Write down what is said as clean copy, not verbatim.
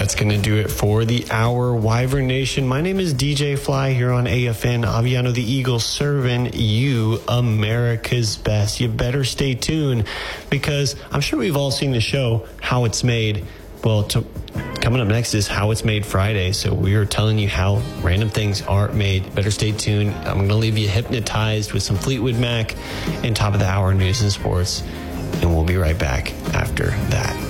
That's going to do it for the hour, Wyvern Nation. My name is DJ Fly here on AFN. Aviano the Eagle serving you America's best. You better stay tuned because I'm sure we've all seen the show, How It's Made. Well, coming up next is How It's Made Friday. So we are telling you how random things are made. Better stay tuned. I'm going to leave you hypnotized with some Fleetwood Mac and top of the hour news and sports. And we'll be right back after that.